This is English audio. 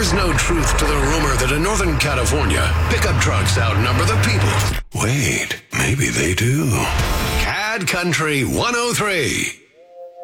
There's no truth to the rumor that in Northern California, pickup trucks outnumber the people. Wait, maybe they do. CAD Country 103.